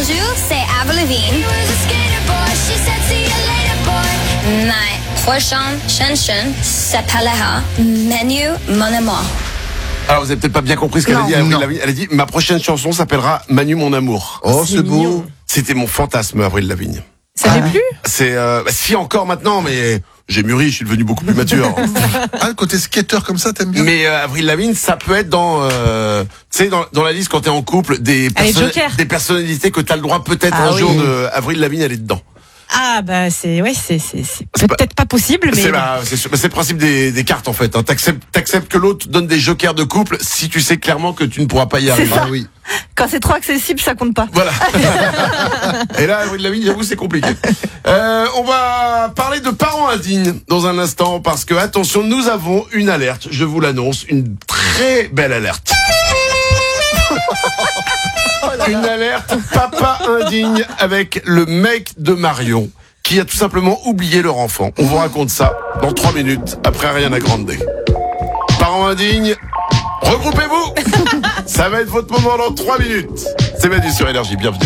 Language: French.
Bonjour, c'est Avril Lavigne. Ma prochaine chanson s'appellera Manu mon amour. Alors, vous avez peut-être pas bien compris ce qu'elle a dit, Avril Lavigne. Elle a dit, ma prochaine chanson s'appellera Manu mon amour. Oh, c'est beau. C'était mon fantasme, Avril Lavigne. Ça l'est plus? C'est, si encore maintenant, mais j'ai mûri, je suis devenu beaucoup plus mature. Ah, le côté skater comme ça, t'aimes bien? Mais Avril Lavigne, ça peut être dans, tu sais, dans la liste quand t'es en couple, des personnalités que t'as le droit peut-être un jour de Avril Lavigne, elle est dedans. Ah bah c'est peut-être pas possible, mais c'est le principe des cartes en fait. Hein. T'acceptes que l'autre donne des jokers de couple si tu sais clairement que tu ne pourras pas y arriver. ça. Ah oui. Quand c'est trop accessible, ça compte pas. Voilà. Et là, Avril Lavigne, j'avoue, c'est compliqué. On va parler de parents indignes dans un instant parce que attention, nous avons une alerte. Je vous l'annonce, une très belle alerte. Une alerte papa indigne avec le mec de Marion qui a tout simplement oublié leur enfant. On vous raconte ça dans 3 minutes après Ariana Grande. Parents indignes, regroupez-vous. Ça va être votre moment dans 3 minutes. C'est Manu sur Énergie, bienvenue.